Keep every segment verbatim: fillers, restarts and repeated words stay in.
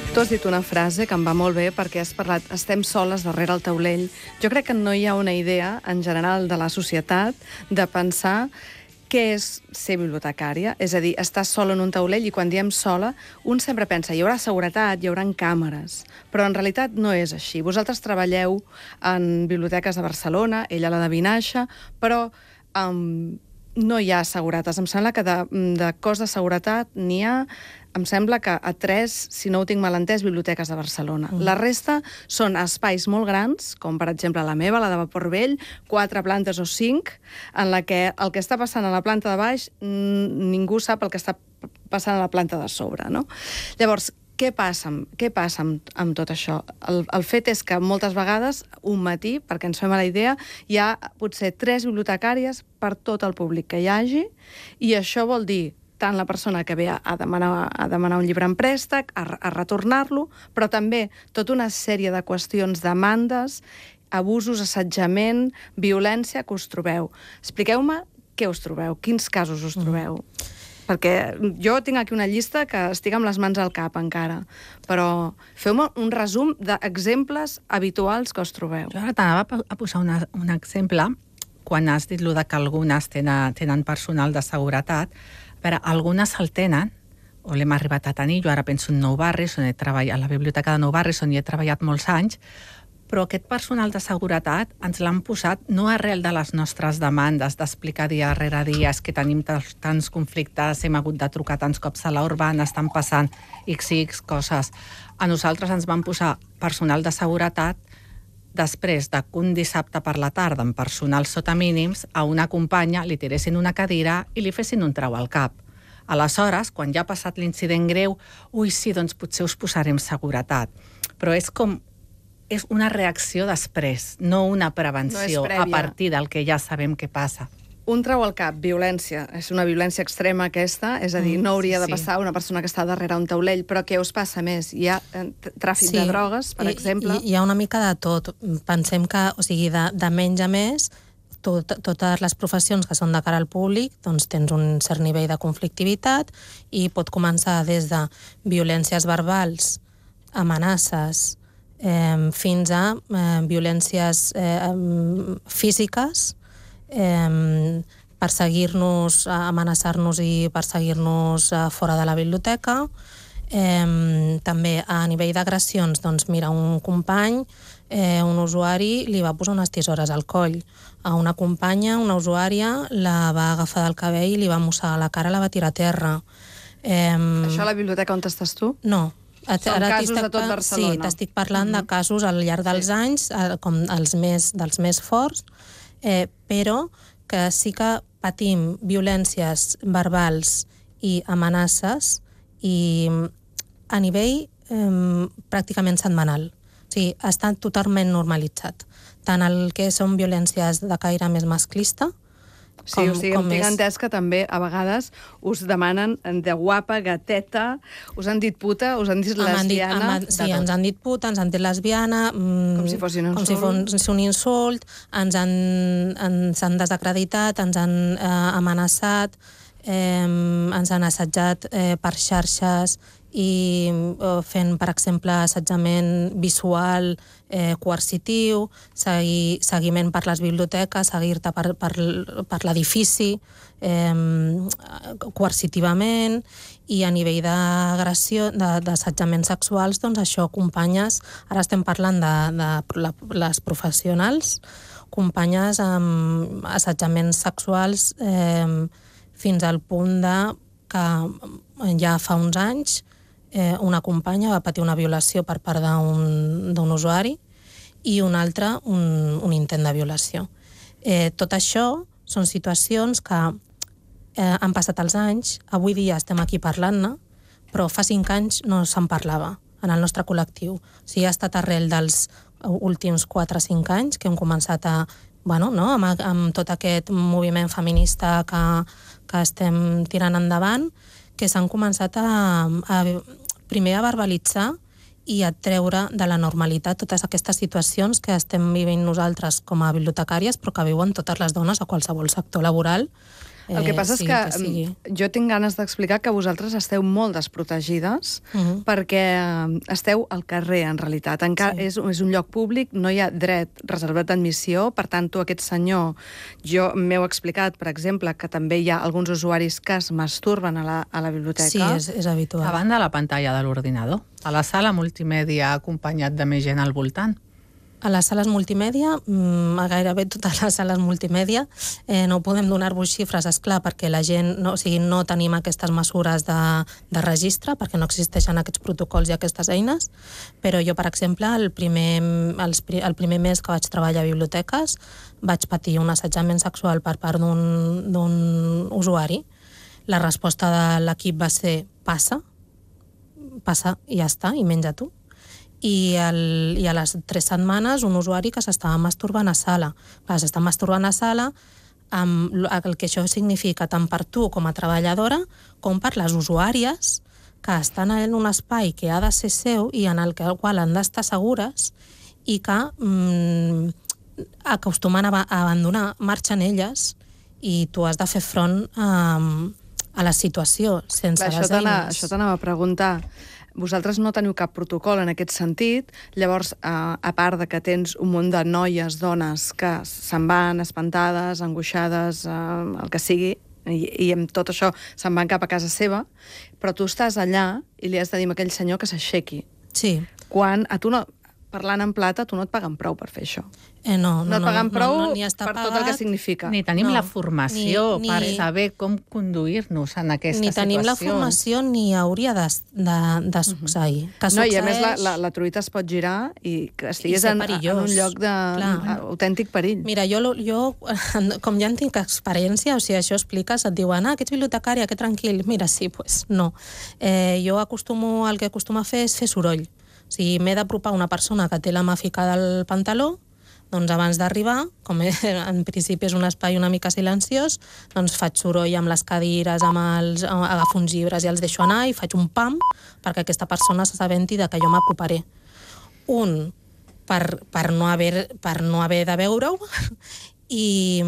Tu has dit una frase que em va molt bé perquè has parlat estem soles darrere el taulell. Jo crec que no hi ha una idea en general de la societat de pensar què és ser bibliotecària, és a dir, estar sola en un taulell i quan diem sola, un sempre pensa hi haurà seguretat, hi haurà càmeres, però en realitat no és així. Vosaltres treballeu en biblioteques de Barcelona, ella la de Vinaixa, però um, no hi ha seguretat. Em sembla que de, de cos de seguretat n'hi ha, em sembla que a tres, si no ho tinc mal entès, biblioteques de Barcelona. Mm. La resta són espais molt grans, com per exemple la meva, la de Vapor Vell, quatre plantes o cinc, en la que el que està passant a la planta de baix ningú sap el que està passant a la planta de sobre, no? Llavors, què passa, què passa amb, amb tot això? El, el fet és que moltes vegades, un matí, perquè ens fem a la idea, hi ha potser tres bibliotecàries per tot el públic que hi hagi, i això vol dir tant la persona que ve a demanar, a demanar un llibre en préstec, a, a retornar-lo, però també tota una sèrie de qüestions, demandes, abusos, assetjament, violència que us trobeu. Expliqueu-me què us trobeu, quins casos us trobeu. Mm. Perquè jo tinc aquí una llista que estic amb les mans al cap encara, però feu-me un resum d'exemples habituals que us trobeu. Jo ara t'anava a posar una, un exemple, quan has dit lo de que algunes tenen, tenen personal de seguretat, però algunes el tenen, o l'hem arribat a tenir, jo ara penso en Nou Barris, on he treballat, a la biblioteca de Nou Barris, on hi he treballat molts anys, però aquest personal de seguretat ens l'han posat no arrel de les nostres demandes, d'explicar dia rere dia, és que tenim tants conflictes, hem hagut de trucar tants cops a la urbana, estan passant X i X coses. A nosaltres ens van posar personal de seguretat després de que un dissabte per la tarda, amb personal sota mínims, a una companya li tiressin una cadira i li fessin un trau al cap. Aleshores, quan ja ha passat l'incident greu, ui, sí, doncs potser us posarem seguretat. Però és com és una reacció després, no una prevenció no a partir del que ja sabem què passa. Un trau al cap, violència. És una violència extrema aquesta, és a dir, no hauria de passar una persona que està darrere un taulell, però què us passa més? Hi ha tràfic de drogues, per exemple? Hi ha una mica de tot. Pensem que, o sigui, de, de menys a més, tot, totes les professions que són de cara al públic, doncs tens un cert nivell de conflictivitat i pot començar des de violències verbals, amenaces, Eh, fins a eh, violències eh, físiques, eh, perseguir-nos, amenaçar-nos i perseguir-nos eh, fora de la biblioteca. Eh, també a nivell d'agressions, doncs mira, un company, eh, un usuari, li va posar unes tisores al coll. A una companya, una usuària, la va agafar del cabell i li va mossegar la cara, la va tirar a terra. Eh, Això a la biblioteca on estàs tu? No. Són Ara casos de tot Barcelona. Sí, t'estic parlant mm-hmm. de casos al llarg dels sí. anys, com els més, dels més forts, eh, però que sí que patim violències verbals i amenaces i a nivell eh, pràcticament setmanal. O sigui, està totalment normalitzat. Tant el que són violències de caire més masclista, Sí, com, o sigui, em tinc entès que també a vegades us demanen de guapa, gateta, us han dit puta, us han dit lesbiana... Dit, sí, ens han dit puta, ens han dit lesbiana... Com si fos un insult. Com si fos un insult, ens han, ens han desacreditat, ens han eh, amenaçat, eh, ens han assetjat eh, per xarxes i eh, fent, per exemple, assetjament visual eh, coercitiu, segui, seguiment per les biblioteques, seguir-te per, per, per l'edifici eh, coercitivament, i a nivell d'agressió, d'assetjaments sexuals, doncs això, companyes, ara estem parlant de, de les professionals, companyes amb assetjaments sexuals eh, fins al punt de que ja fa uns anys Eh, una companya va patir una violació per part d'un usuari i una altra un, un intent de violació. Eh, tot això són situacions que eh, han passat els anys, avui dia estem aquí parlant-ne, però fa cinc anys no se'n parlava en el nostre col·lectiu. O sigui, ha estat arrel dels últims quatre o cinc anys que hem començat a, bueno, no, amb, amb tot aquest moviment feminista que, que estem tirant endavant, que s'han començat a, a primer a verbalitzar i a treure de la normalitat totes aquestes situacions que estem vivint nosaltres com a bibliotecàries, però que viuen totes les dones a qualsevol sector laboral, El que passa és que, que jo tinc ganes d'explicar que vosaltres esteu molt desprotegides uh -huh. perquè esteu al carrer, en realitat. Encara sí. és, és un lloc públic, no hi ha dret reservat d'admissió, per tant, tu, aquest senyor, jo m'heu explicat, per exemple, que també hi ha alguns usuaris que es masturben a la, a la biblioteca. Sí, és, és habitual. A banda de la pantalla de l'ordinador, a la sala multimèdia acompanyat de més gent al voltant. A les sales multimèdia, a gairebé totes les sales multimèdia, eh, no podem donar-vos xifres, esclar, perquè la gent, no, o sigui, no tenim aquestes mesures de, de registre, perquè no existeixen aquests protocols i aquestes eines, però jo, per exemple, el primer, els, el primer mes que vaig treballar a biblioteques vaig patir un assetjament sexual per part d'un usuari. La resposta de l'equip va ser passa, passa i ja està, i menja tu. I, el, i a les tres setmanes un usuari que s'estava masturbant a sala. Clar, s'està masturbant a sala, amb el que això significa tant per tu com a treballadora com per les usuàries que estan en un espai que ha de ser seu i en el qual han d'estar segures i que mm, acostumen a abandonar, marxen elles i tu has de fer front a, a la situació sense Clar, les eines. Això t'anava a preguntar. Vosaltres no teniu cap protocol en aquest sentit, llavors, a, a part de que tens un munt de noies, dones, que se'n van espantades, angoixades, eh, el que sigui, i, i amb tot això se'n van cap a casa seva, però tu estàs allà i li has de dir a aquell senyor que s'aixequi. Sí. Quan a tu no... Parlant en plata, tu no et paguen prou per fer això. Eh, no, no, no et paguen no, prou no, no, ni per pagat, tot el que significa. Ni tenim no, la formació ni, per ni, saber com conduir-nos en aquesta ni situació. Ni tenim la formació ni hauria de, de, de succeir. Que no, succeeix... I a més la, la, la truita es pot girar i que estigués en, en un lloc d'autèntic perill. Mira, jo, jo, com ja en tinc experiència, o sigui, això expliques, et diuen, ah, que ets bibliotecària, que tranquil. Mira, sí, pues no. Eh, jo acostumo, el que acostumo a fer és fer soroll. Si m'he d'apropar una persona que té la mà ficada al pantaló, doncs abans d'arribar, com en principi és un espai una mica silenciós, doncs faig soroll amb les cadires, amb els, agafo uns llibres i els deixo anar i faig un pam perquè aquesta persona s'assabenti de que jo m'aproparé. Un, per, per, no haver, per no haver de veure-ho, i,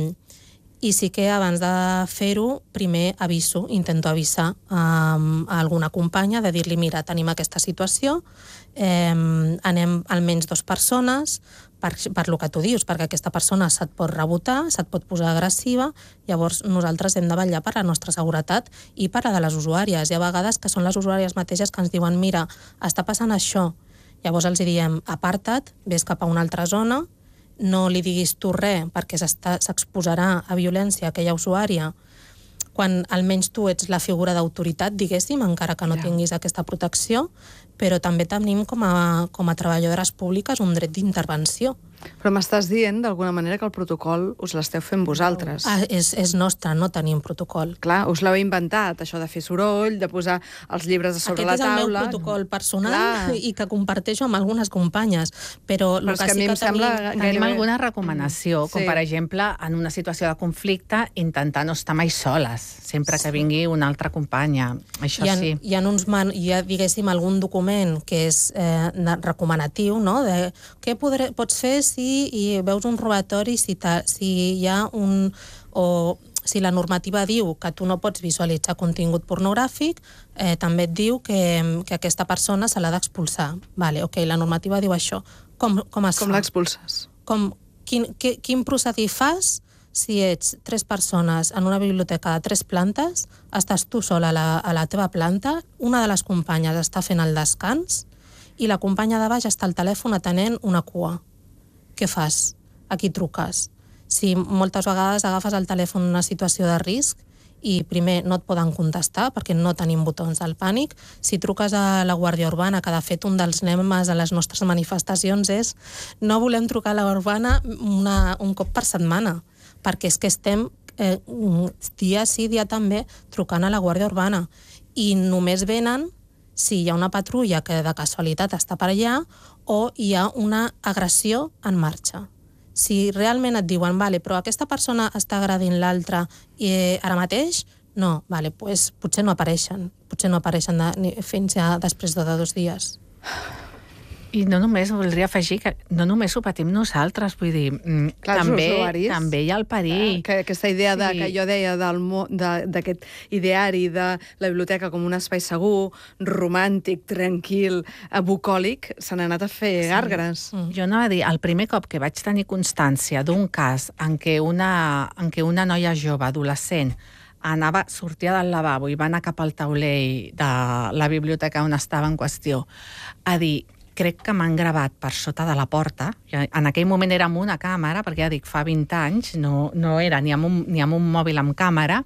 i sí que abans de fer-ho, primer aviso, intento avisar a, a alguna companya de dir-li, mira, tenim aquesta situació, eh, anem almenys dues persones, per, per lo que tu dius, perquè aquesta persona se't pot rebotar, se't pot posar agressiva, llavors nosaltres hem de vetllar per la nostra seguretat i per la de les usuàries. Hi ha vegades que són les usuàries mateixes que ens diuen, mira, està passant això. Llavors els diem, aparta't, vés cap a una altra zona, no li diguis tu res perquè s'exposarà a violència a aquella usuària, quan almenys tu ets la figura d'autoritat, diguéssim, encara que no ja. tinguis aquesta protecció, però també tenim com a, com a treballadores públiques un dret d'intervenció. Però m'estàs dient, d'alguna manera, que el protocol us l'esteu fent vosaltres. Ah, és, és nostre, no tenim protocol. Clar, us l'heu inventat, això de fer soroll, de posar els llibres a sobre Aquest la taula... Aquest és el meu protocol personal Clar. i que comparteixo amb algunes companyes, però... Però és que, que a mi em sembla... Tenim, tenim alguna recomanació, com sí. per exemple, en una situació de conflicte, intentar no estar mai soles, sempre que vingui una altra companya. Això hi ha, sí. Hi ha, uns man... hi ha, diguéssim, algun document que és eh, recomanatiu, no?, de què podré, pots fer si hi veus un robatori, si, ta, si hi ha un... o si la normativa diu que tu no pots visualitzar contingut pornogràfic, eh, també et diu que, que aquesta persona se l'ha d'expulsar. Vale, ok, la normativa diu això. Com, com es com fa? Com l'expulses? Com, quin, que, quin procediment fas si ets tres persones en una biblioteca de tres plantes, estàs tu sola a la, a la teva planta, una de les companyes està fent el descans i la companya de baix està al telèfon atenent una cua. Què fas? A qui truques? Si moltes vegades agafes el telèfon en una situació de risc i primer no et poden contestar perquè no tenim botons del pànic, si truques a la Guàrdia Urbana, que de fet un dels lemes de les nostres manifestacions és no volem trucar a la Urbana una, un cop per setmana, perquè és que estem eh, dia sí, dia també trucant a la Guàrdia Urbana i només venen si hi ha una patrulla que de casualitat està per allà o hi ha una agressió en marxa. Si realment et diuen, vale, però aquesta persona està agredint l'altra i eh, ara mateix, no, vale, pues, potser no apareixen, potser no apareixen de, ni, fins ja després de dos dies. I no només, voldria afegir que no només ho patim nosaltres, vull dir, Clar, també, usuaris, també hi ha el perill. Que aquesta idea de, que jo deia d'aquest ideari de la biblioteca com un espai segur, romàntic, tranquil, bucòlic, se n'ha anat a fer sí. gàrgares. Mm. Jo anava a dir, el primer cop que vaig tenir constància d'un cas en què una, en què una noia jove, adolescent, anava, sortia del lavabo i va anar cap al taulell de la biblioteca on estava en qüestió, a dir, crec que m'han gravat per sota de la porta. En aquell moment era amb una càmera, perquè ja dic, fa vint anys, no, no era ni amb, un, ni amb un mòbil amb càmera.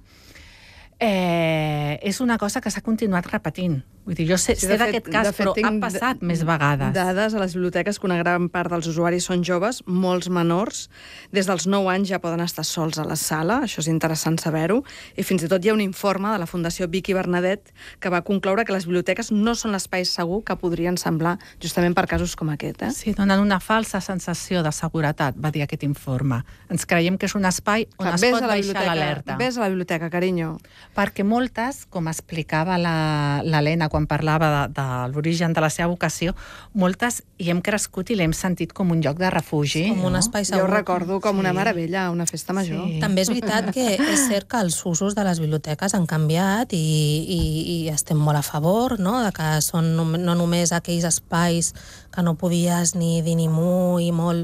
Eh, és una cosa que s'ha continuat repetint. Vull dir, jo sé, sí, sé d'aquest cas, fet, però ha passat més vegades. Dades a les biblioteques que una gran part dels usuaris són joves, molts menors. Des dels nou anys ja poden estar sols a la sala, això és interessant saber-ho, i fins i tot hi ha un informe de la Fundació Vicky Bernadet que va concloure que les biblioteques no són l'espai segur que podrien semblar justament per casos com aquest. Eh? Sí, donen una falsa sensació de seguretat, va dir aquest informe. Ens creiem que és un espai on Clar, es pot baixar l'alerta. Ves a la biblioteca, carinyo. Perquè moltes, com explicava l'Helena quan parlava de, de l'origen de la seva vocació, moltes hi hem crescut i l'hem sentit com un lloc de refugi. Com un espai segur. Jo ho recordo com sí. una meravella, una festa major. Sí. També és veritat que és cert que els usos de les biblioteques han canviat i, i, i estem molt a favor, no?, de que són no només aquells espais que no podies ni dir ni mu i molt...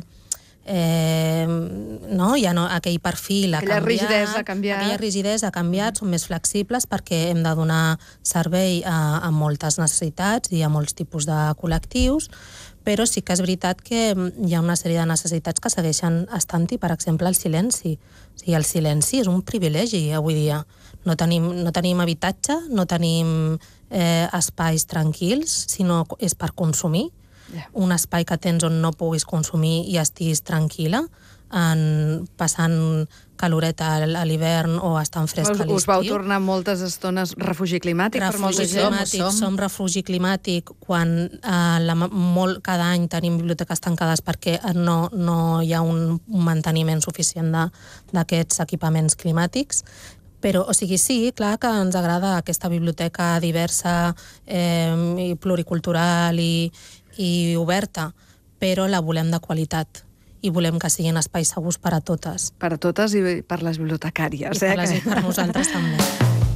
Eh, no? Ja no, aquell perfil ha aquella canviat, rigidesa ha canviat. Aquella rigidesa ha canviat, són més flexibles perquè hem de donar servei a, a moltes necessitats i a molts tipus de col·lectius, però sí que és veritat que hi ha una sèrie de necessitats que segueixen estant-hi, per exemple, el silenci. O sigui, el silenci és un privilegi avui dia. No tenim, no tenim habitatge, no tenim eh, espais tranquils, sinó és per consumir. Yeah. Un espai que tens on no puguis consumir i estiguis tranquil·la, en, passant caloreta a l'hivern o estant fresca a l'estiu. Us vau tornar moltes estones refugi climàtic refugi per molta climàtic, gent? Som refugi climàtic quan eh, la, molt, cada any tenim biblioteques tancades perquè no, no hi ha un, un manteniment suficient d'aquests equipaments climàtics. Però, o sigui, sí, clar que ens agrada aquesta biblioteca diversa eh, i pluricultural i, i oberta, però la volem de qualitat i volem que siguin espais segurs per a totes. Per a totes i per les bibliotecàries. I per, eh? les, per nosaltres també.